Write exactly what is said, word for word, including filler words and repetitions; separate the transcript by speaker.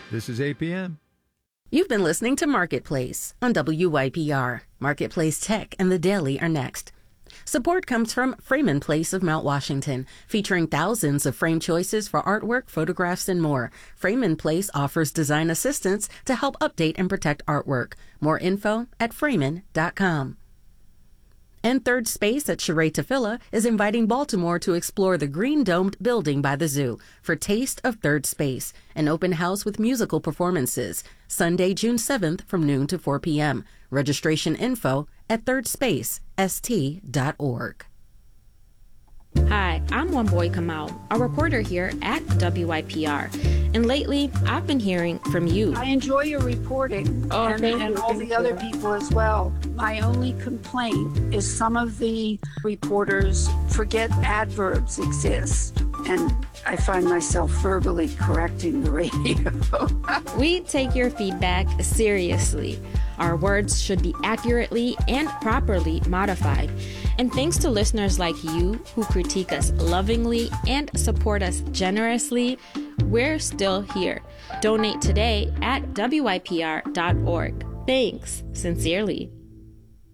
Speaker 1: This is A P M.
Speaker 2: You've been listening to Marketplace on W Y P R. Marketplace Tech and The Daily are next. Support comes from Freeman Place of Mount Washington, featuring thousands of frame choices for artwork, photographs, and more. Freeman Place offers design assistance to help update and protect artwork. More info at freeman dot com. And Third Space at Charre Tefillah is inviting Baltimore to explore the green-domed building by the zoo for Taste of Third Space, an open house with musical performances, Sunday, June seventh from noon to four p.m. Registration info at third space s t dot org.
Speaker 3: Hi, I'm One Boy Kamal, a reporter here at W Y P R. And lately, I've been hearing from you.
Speaker 4: I enjoy your reporting
Speaker 3: oh,
Speaker 4: and, and all the other people as well. My only complaint is some of the reporters forget adverbs exist. And I find myself verbally correcting the radio.
Speaker 3: We take your feedback seriously. Our words should be accurately and properly modified. And thanks to listeners like you who critique us lovingly and support us generously, we're still here. Donate today at W Y P R dot org. Thanks, sincerely.